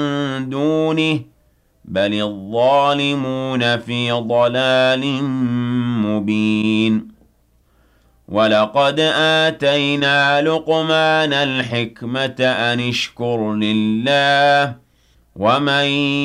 دونه بل الظالمون في ضلال مبين ولقد آتينا لقمان الحكمة أن اشكر لله ومن